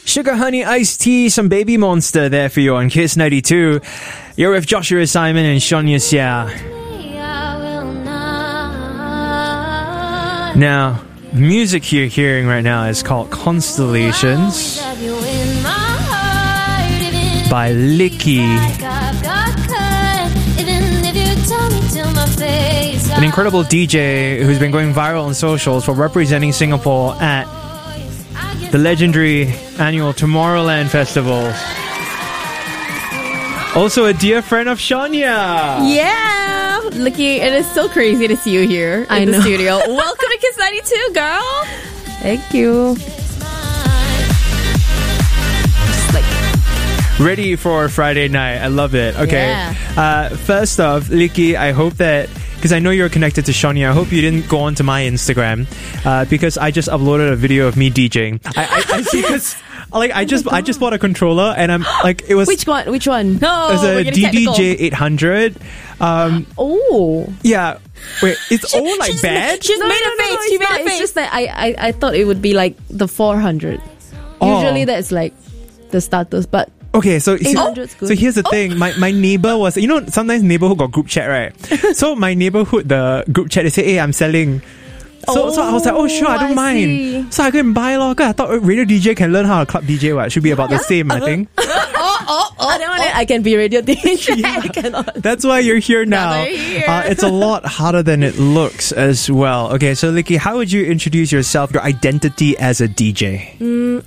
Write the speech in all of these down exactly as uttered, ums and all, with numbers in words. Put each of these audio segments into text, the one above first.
Sugar Honey Iced Tea, some Baby Monster there for you on Kiss ninety-two. You're with Joshua Simon and Sonia Xia. Now, the music you're hearing right now is called Constellations by Licky. An incredible D J who's been going viral on socials for representing Singapore at the legendary annual Tomorrowland Festival. Also a dear friend of Sonia. Yeah, Licky, it is so crazy to see you here I in the know. studio. Welcome to Kiss ninety-two, girl. Thank you. Ready for Friday night. I love it. Okay. Yeah. Uh, first off, Licky, I hope that, because I know you're connected to Sonia, I hope you didn't go onto my Instagram uh, because I just uploaded a video of me DJing. I, I, I see because like I just I just bought a controller and I'm like it was Which one? Which one? No, it was we're a getting D D technical. J eight hundred. Um, Oh. yeah. Wait, it's all like she's bad. ma- she's No, made no, a no, face. no, she it's made not. a face. It's just that I, I, I thought it would be like the four hundred. Oh. Usually that's like the starters, but Okay, so eight hundred's good. so here's the thing. My my neighbor was, you know, sometimes neighborhood got group chat, right? So my neighborhood, the group chat, they say, hey, I'm selling. So, so I was like, oh sure, I don't I mind. see. So I go and buy lor. Cause I thought radio D J can learn how to club D J. What should be about the same, I think. oh, oh, oh, I don't want it. I can be radio D J. I cannot. That's why you're here now. Now they're here. Uh, it's a lot harder than it looks as well. Okay, so Licky, how would you introduce yourself, your identity as a D J?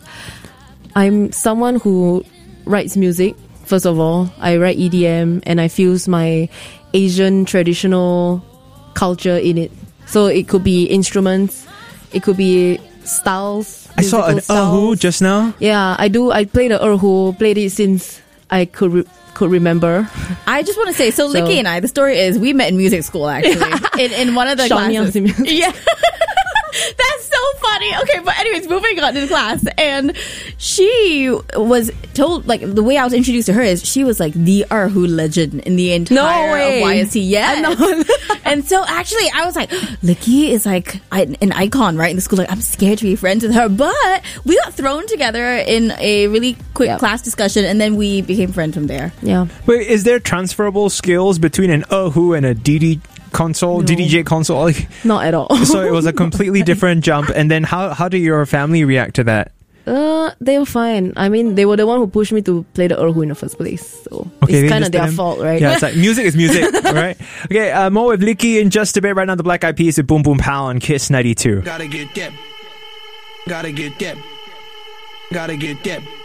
I'm someone who writes music. First of all, I write E D M and I fuse my Asian traditional culture in it. So it could be instruments, it could be styles. I saw an musical erhu styles. just now. Yeah, I do. I play the erhu, played it since I could re- could remember. I just want to say, so, So- Licky and I, the story is we met in music school actually, in, in one of the Shawnee classes. was in music. Yeah. That's so funny. Okay, but anyways, moving on to the class. And she was told, like, the way I was introduced to her is she was like the Erhu legend in the entire way. Y S C. Yes. And so actually, I was like, Licky is like I- an icon, right? In the school, like, I'm scared to be friends with her. But we got thrown together in a really quick Yep. class discussion, and then we became friends from there. Yeah. Wait, is there transferable skills between an erhu and a D D console, No. D D J console? Like, Not at all. so it was a completely different jump. And then how how did your family react to that? Uh, they were fine. I mean, they were the one who pushed me to play the erhu in the first place. So Okay, they it's kind of just let their him- fault, right? Yeah, it's like music is music, all right? Okay, uh, more with Licky in just a bit. Right now, the Black Eyed Peas with Boom Boom Pow on Kiss ninety-two. Gotta get that. Gotta get that. Gotta get that.